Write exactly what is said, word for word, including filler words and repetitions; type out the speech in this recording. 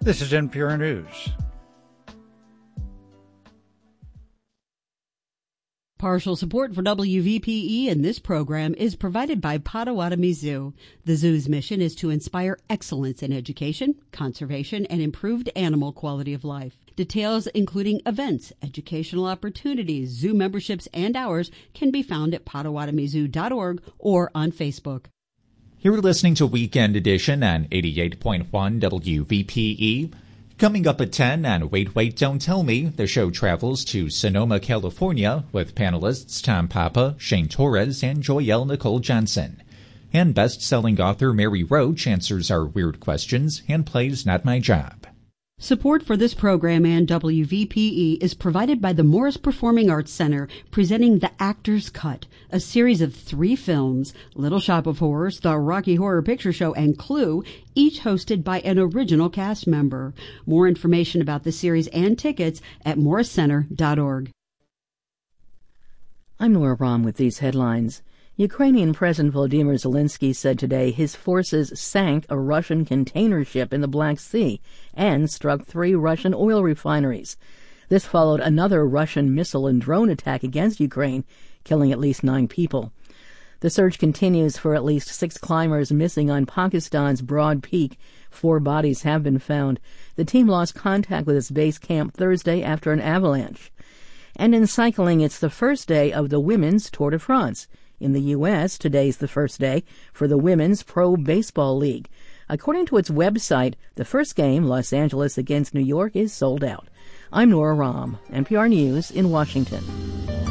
This is N P R News. Partial support for W V P E in this program is provided by Potawatomi Zoo. The zoo's mission is to inspire excellence in education, conservation, and improved animal quality of life. Details, including events, educational opportunities, zoo memberships, and hours, can be found at potawatomi zoo dot org or on Facebook. You're listening to Weekend Edition on eighty-eight point one W V P E. Coming up at ten on Wait, Wait, Don't Tell Me, the show travels to Sonoma, California with panelists Tom Papa, Shane Torres, and Joyelle Nicole Johnson. And best-selling author Mary Roach answers our weird questions and plays Not My Job. Support for this program and W V P E is provided by the Morris Performing Arts Center, presenting The Actor's Cut, a series of three films, Little Shop of Horrors, The Rocky Horror Picture Show, and Clue, each hosted by an original cast member. More information about the series and tickets at morris center dot org. I'm Nora Rahm with these headlines. Ukrainian President Volodymyr Zelensky said today his forces sank a Russian container ship in the Black Sea and struck three Russian oil refineries. This followed another Russian missile and drone attack against Ukraine, killing at least nine people. The search continues for at least six climbers missing on Pakistan's Broad Peak. Four bodies have been found. The team lost contact with its base camp Thursday after an avalanche. And in cycling, it's the first day of the Women's Tour de France. In the U S, today's the first day for the Women's Pro Baseball League. According to its website, the first game, Los Angeles against New York, is sold out. I'm Nora Rahm, N P R News in Washington.